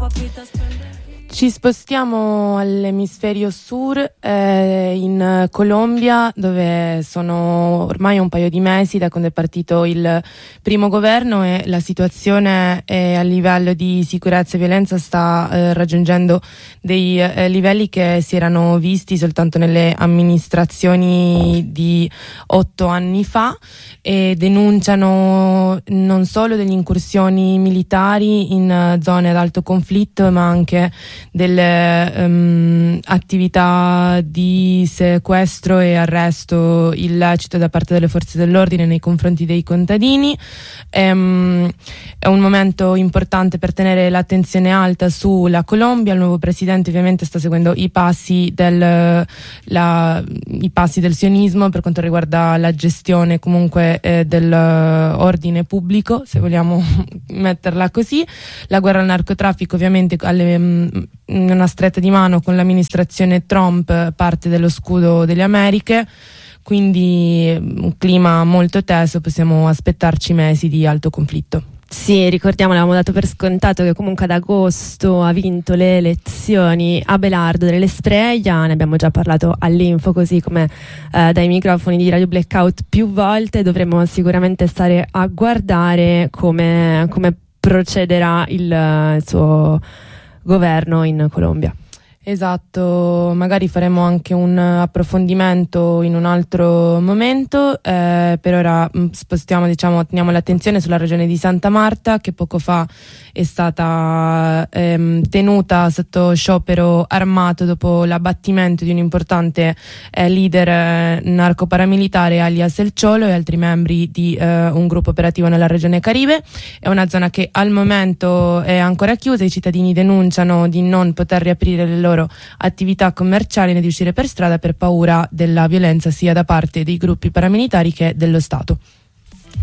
Ci spostiamo all'emisferio sur, in Colombia, dove sono ormai un paio di mesi da quando è partito il primo governo e la situazione a livello di sicurezza e violenza sta raggiungendo dei livelli che si erano visti soltanto nelle amministrazioni di 8 anni fa, e denunciano non solo delle incursioni militari in zone ad alto conflitto, ma anche delle attività di sequestro e arresto illecito da parte delle forze dell'ordine nei confronti dei contadini. È un momento importante per tenere l'attenzione alta sulla Colombia. Il nuovo presidente ovviamente sta seguendo i passi del sionismo per quanto riguarda la gestione comunque dell'ordine pubblico, se vogliamo metterla così. La guerra al narcotraffico ovviamente una stretta di mano con l'amministrazione Trump, parte dello scudo delle Americhe, quindi un clima molto teso, possiamo aspettarci mesi di alto conflitto. Sì, ricordiamo, l'avevamo dato per scontato che comunque ad agosto ha vinto le elezioni Abelardo delle Espriella, ne abbiamo già parlato all'info, così come dai microfoni di Radio Blackout più volte. Dovremo sicuramente stare a guardare come procederà il suo governo in Colombia. Esatto, magari faremo anche un approfondimento in un altro momento. Per ora teniamo l'attenzione sulla regione di Santa Marta, che poco fa è stata tenuta sotto sciopero armato dopo l'abbattimento di un importante leader narcoparamilitare alias El Cholo e altri membri di un gruppo operativo nella regione Caribe. È una zona che al momento è ancora chiusa, i cittadini denunciano di non poter riaprire le loro attività commerciali né di uscire per strada per paura della violenza sia da parte dei gruppi paramilitari che dello Stato.